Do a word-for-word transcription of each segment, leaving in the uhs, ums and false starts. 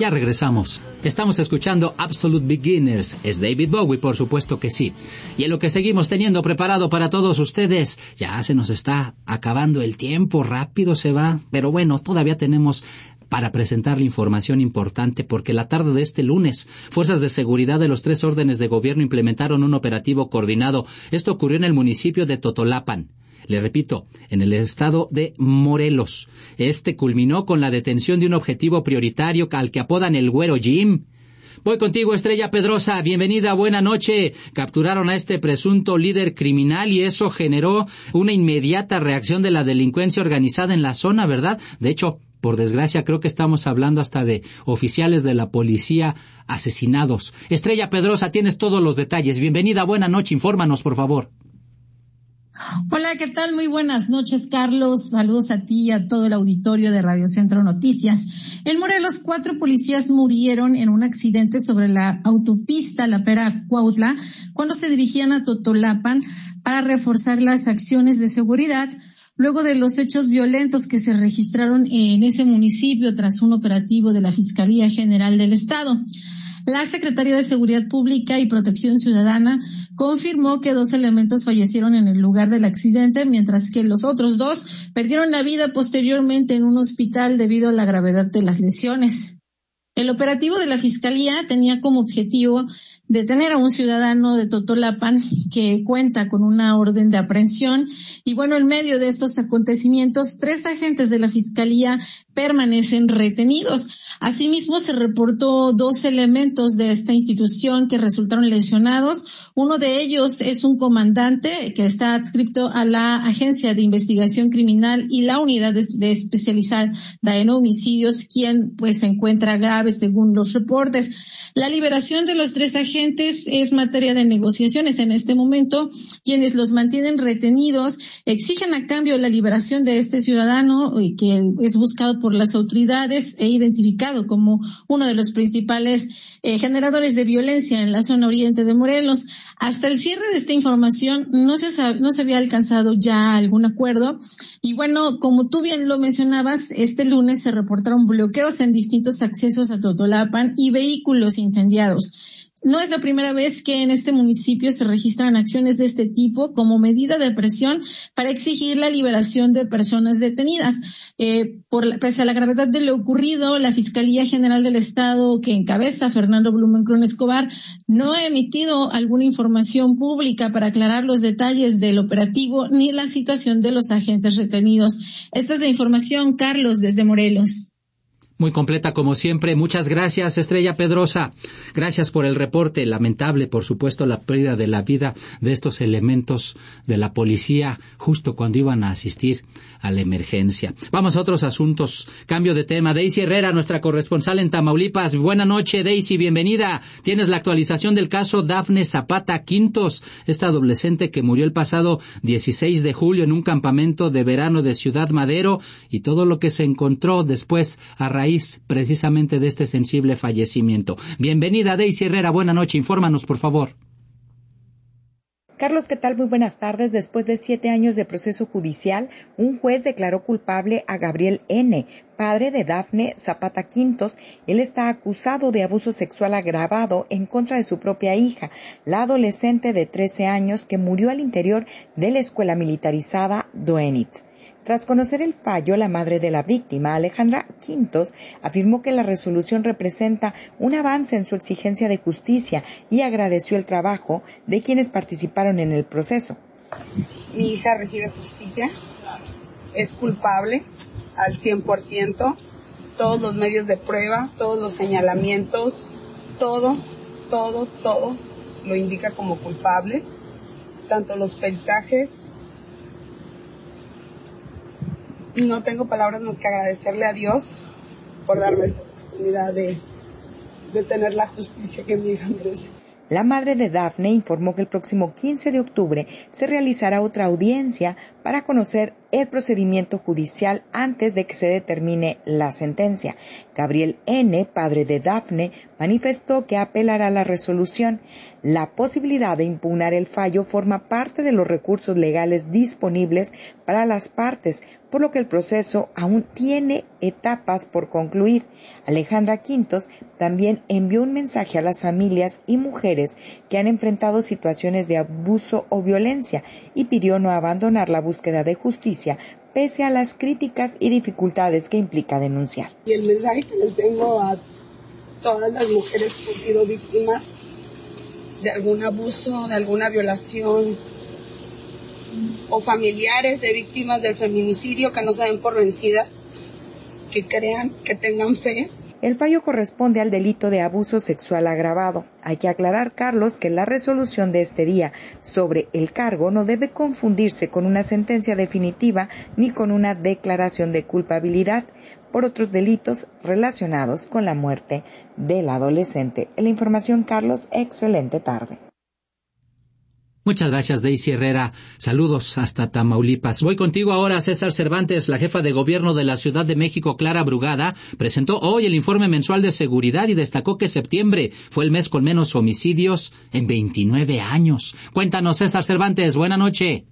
Ya regresamos. Estamos escuchando Absolute Beginners. Es David Bowie, por supuesto que sí. Y en lo que seguimos teniendo preparado para todos ustedes, ya se nos está acabando el tiempo, rápido se va. Pero bueno, todavía tenemos para presentar la información importante, porque la tarde de este lunes, fuerzas de seguridad de los tres órdenes de gobierno implementaron un operativo coordinado. Esto ocurrió en el municipio de Totolapan. Le repito, en el estado de Morelos. Este culminó con la detención de un objetivo prioritario al que apodan el Güero Jim. Voy contigo, Estrella Pedrosa. Bienvenida, buena noche. Capturaron a este presunto líder criminal y eso generó una inmediata reacción de la delincuencia organizada en la zona, ¿verdad? De hecho, por desgracia, creo que estamos hablando hasta de oficiales de la policía asesinados. Estrella Pedrosa, tienes todos los detalles. Bienvenida, buena noche. Infórmanos, por favor. Hola, ¿qué tal? Muy buenas noches, Carlos. Saludos a ti y a todo el auditorio de Radio Centro Noticias. En Morelos, cuatro policías murieron en un accidente sobre la autopista La Pera-Cuautla cuando se dirigían a Totolapan para reforzar las acciones de seguridad luego de los hechos violentos que se registraron en ese municipio tras un operativo de la Fiscalía General del Estado. La Secretaría de Seguridad Pública y Protección Ciudadana confirmó que dos elementos fallecieron en el lugar del accidente, mientras que los otros dos perdieron la vida posteriormente en un hospital debido a la gravedad de las lesiones. El operativo de la Fiscalía tenía como objetivo detener a un ciudadano de Totolapan que cuenta con una orden de aprehensión y bueno, en medio de estos acontecimientos, tres agentes de la Fiscalía permanecen retenidos. Asimismo, se reportó dos elementos de esta institución que resultaron lesionados. Uno de ellos es un comandante que está adscrito a la Agencia de Investigación Criminal y la Unidad de, de especializada en homicidios, quien pues se encuentra grave según los reportes. La liberación de los tres agentes es materia de negociaciones en este momento. Quienes los mantienen retenidos exigen a cambio la liberación de este ciudadano que es buscado por las autoridades e identificado como uno de los principales eh, generadores de violencia en la zona oriente de Morelos. Hasta el cierre de esta información no se sabe, no se había alcanzado ya algún acuerdo. Y bueno, como tú bien lo mencionabas, este lunes se reportaron bloqueos en distintos accesos a Totolapan y vehículos incendiados. No es la primera vez que en este municipio se registran acciones de este tipo como medida de presión para exigir la liberación de personas detenidas. Eh, por la, pese a la gravedad de lo ocurrido, la Fiscalía General del Estado, que encabeza Fernando Blumenkron Escobar, no ha emitido alguna información pública para aclarar los detalles del operativo ni la situación de los agentes retenidos. Esta es la información, Carlos, desde Morelos. Muy completa como siempre. Muchas gracias, Estrella Pedrosa. Gracias por el reporte. Lamentable, por supuesto, la pérdida de la vida de estos elementos de la policía justo cuando iban a asistir a la emergencia. Vamos a otros asuntos. Cambio de tema. Daisy Herrera, nuestra corresponsal en Tamaulipas. Buena noche, Daisy. Bienvenida. Tienes la actualización del caso Dafne Zapata Quintos, esta adolescente que murió el pasado dieciséis de julio en un campamento de verano de Ciudad Madero y todo lo que se encontró después a raíz precisamente de este sensible fallecimiento. Bienvenida, Daisy Herrera, buena noche, infórmanos por favor. Carlos, ¿qué tal? Muy buenas tardes. Después de siete años de proceso judicial, un juez declaró culpable a Gabriel N., padre de Dafne Zapata Quintos. Él está acusado de abuso sexual agravado en contra de su propia hija, la adolescente de trece años que murió al interior de la escuela militarizada Doenitz. Tras conocer el fallo, la madre de la víctima, Alejandra Quintos, afirmó que la resolución representa un avance en su exigencia de justicia y agradeció el trabajo de quienes participaron en el proceso. Mi hija recibe justicia, es culpable al cien por ciento, todos los medios de prueba, todos los señalamientos, todo, todo, todo lo indica como culpable, tanto los peritajes. No tengo palabras más que agradecerle a Dios por darme esta oportunidad de, de tener la justicia que mi hija merece. La madre de Dafne informó que el próximo quince de octubre se realizará otra audiencia para conocer el procedimiento judicial antes de que se determine la sentencia. Gabriel N., padre de Dafne, manifestó que apelará a la resolución. La posibilidad de impugnar el fallo forma parte de los recursos legales disponibles para las partes, por lo que el proceso aún tiene etapas por concluir. Alejandra Quintos también envió un mensaje a las familias y mujeres que han enfrentado situaciones de abuso o violencia y pidió no abandonar la búsqueda de justicia pese a las críticas y dificultades que implica denunciar. Y el mensaje que les tengo a todas las mujeres que han sido víctimas de algún abuso, de alguna violación, o familiares de víctimas del feminicidio que no se den por vencidas, que crean, que tengan fe. El fallo corresponde al delito de abuso sexual agravado. Hay que aclarar, Carlos, que la resolución de este día sobre el cargo no debe confundirse con una sentencia definitiva ni con una declaración de culpabilidad por otros delitos relacionados con la muerte del adolescente. En la información, Carlos, excelente tarde. Muchas gracias, Daisy Herrera. Saludos hasta Tamaulipas. Voy contigo ahora, César Cervantes. La jefa de gobierno de la Ciudad de México, Clara Brugada, presentó hoy el informe mensual de seguridad y destacó que septiembre fue el mes con menos homicidios en veintinueve años. Cuéntanos, César Cervantes. Buena noche.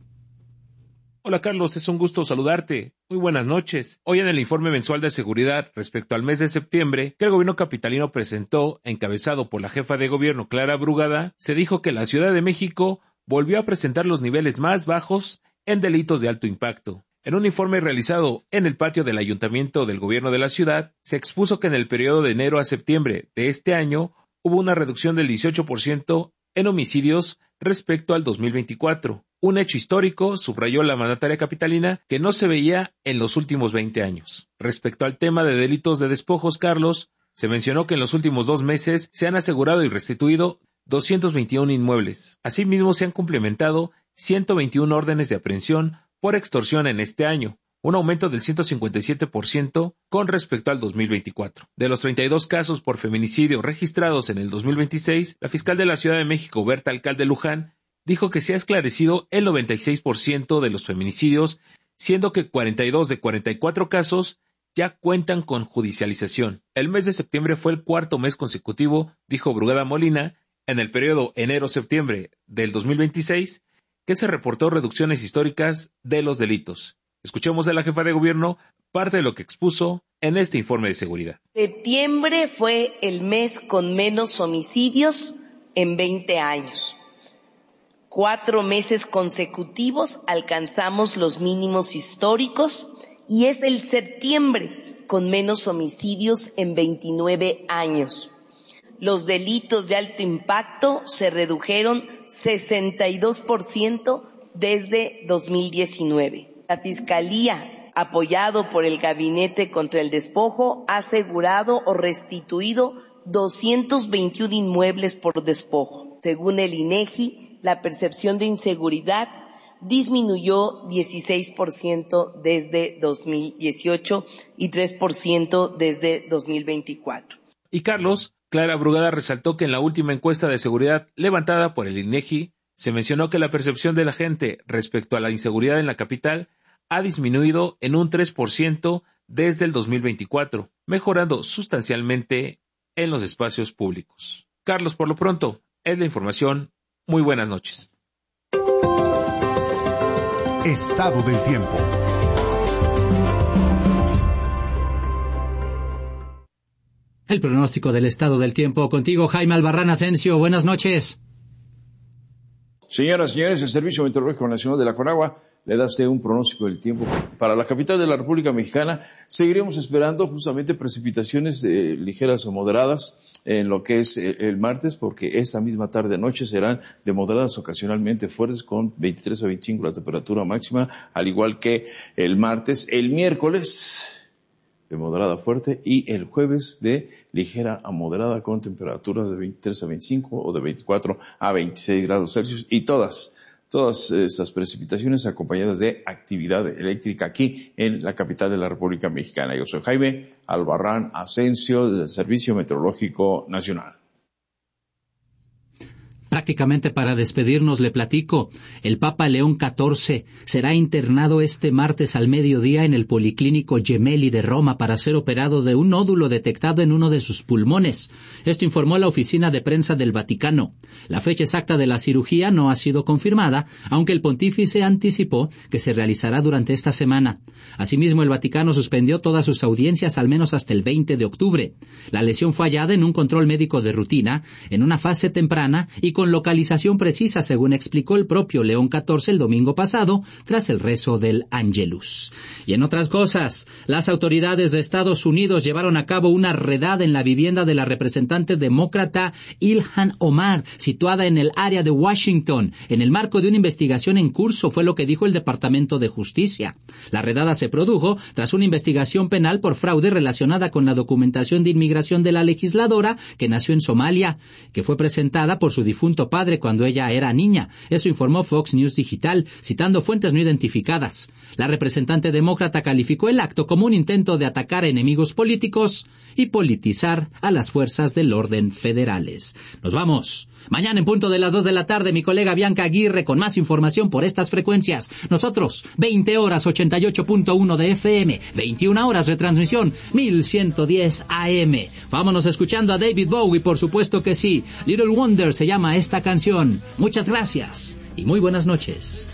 Hola Carlos, es un gusto saludarte. Muy buenas noches. Hoy en el informe mensual de seguridad respecto al mes de septiembre que el gobierno capitalino presentó, encabezado por la jefa de gobierno Clara Brugada, se dijo que la Ciudad de México volvió a presentar los niveles más bajos en delitos de alto impacto. En un informe realizado en el patio del ayuntamiento del gobierno de la ciudad, se expuso que en el periodo de enero a septiembre de este año hubo una reducción del dieciocho por ciento en homicidios respecto al dos mil veinticuatro. Un hecho histórico, subrayó la mandataria capitalina, que no se veía en los últimos veinte años. Respecto al tema de delitos de despojos, Carlos, se mencionó que en los últimos dos meses se han asegurado y restituido doscientos veintiuno inmuebles. Asimismo, se han complementado ciento veintiuno órdenes de aprehensión por extorsión en este año, un aumento del ciento cincuenta y siete por ciento con respecto al dos mil veinticuatro. De los treinta y dos casos por feminicidio registrados en el dos mil veintiséis, la fiscal de la Ciudad de México, Berta Alcalde Luján, dijo que se ha esclarecido el noventa y seis por ciento de los feminicidios, siendo que cuarenta y dos de cuarenta y cuatro casos ya cuentan con judicialización. El mes de septiembre fue el cuarto mes consecutivo, dijo Brugada Molina, en el periodo enero-septiembre del dos mil veintiséis, que se reportó reducciones históricas de los delitos. Escuchemos a la jefa de gobierno parte de lo que expuso en este informe de seguridad. Septiembre fue el mes con menos homicidios en veinte años. Cuatro meses consecutivos alcanzamos los mínimos históricos y es el septiembre con menos homicidios en veintinueve años. Los delitos de alto impacto se redujeron sesenta y dos por ciento desde dos mil diecinueve. La Fiscalía, apoyado por el Gabinete contra el Despojo, ha asegurado o restituido doscientos veintiuno inmuebles por despojo. Según el INEGI, la percepción de inseguridad disminuyó dieciséis por ciento desde dos mil dieciocho y tres por ciento desde dos mil veinticuatro. Y Carlos, Clara Brugada resaltó que en la última encuesta de seguridad levantada por el INEGI, se mencionó que la percepción de la gente respecto a la inseguridad en la capital ha disminuido en un tres por ciento desde el dos mil veinticuatro, mejorando sustancialmente en los espacios públicos. Carlos, por lo pronto, es la información. Muy buenas noches. Estado del tiempo. El pronóstico del estado del tiempo contigo, Jaime Albarrán Asensio. Buenas noches. Señoras y señores, el Servicio Meteorológico Nacional de la Conagua le da a usted un pronóstico del tiempo. Para la capital de la República Mexicana seguiremos esperando justamente precipitaciones eh, ligeras o moderadas en lo que es eh, el martes, porque esta misma tarde-noche serán de moderadas ocasionalmente fuertes con veintitrés a veinticinco la temperatura máxima, al igual que el martes. El miércoles de moderada a fuerte y el jueves de ligera a moderada con temperaturas de veintitrés a veinticinco o de veinticuatro a veintiséis grados Celsius y todas Todas estas precipitaciones acompañadas de actividad eléctrica aquí en la capital de la República Mexicana. Yo soy Jaime Albarrán Asensio del Servicio Meteorológico Nacional. Prácticamente para despedirnos le platico, el Papa León catorce será internado este martes al mediodía en el Policlínico Gemelli de Roma para ser operado de un nódulo detectado en uno de sus pulmones. Esto informó la oficina de prensa del Vaticano. La fecha exacta de la cirugía no ha sido confirmada, aunque el pontífice anticipó que se realizará durante esta semana. Asimismo, el Vaticano suspendió todas sus audiencias al menos hasta el veinte de octubre. La lesión fue hallada en un control médico de rutina, en una fase temprana y con con localización precisa, según explicó el propio León catorce el domingo pasado, tras el rezo del Angelus. Y en otras cosas, las autoridades de Estados Unidos llevaron a cabo una redada en la vivienda de la representante demócrata Ilhan Omar, situada en el área de Washington, en el marco de una investigación en curso, fue lo que dijo el Departamento de Justicia. La redada se produjo tras una investigación penal por fraude relacionada con la documentación de inmigración de la legisladora, que nació en Somalia, que fue presentada por su difunto padre cuando ella era niña. Eso informó Fox News Digital, citando fuentes no identificadas. La representante demócrata calificó el acto como un intento de atacar a enemigos políticos y politizar a las fuerzas del orden federales. Nos vamos. Mañana en punto de las dos de la tarde, mi colega Bianca Aguirre con más información por estas frecuencias. Nosotros, veinte horas, ochenta y ocho punto uno de F M, veintiuna horas de transmisión, mil ciento diez A M. Vámonos escuchando a David Bowie, por supuesto que sí. Little Wonder se llama esta canción. Muchas gracias y muy buenas noches.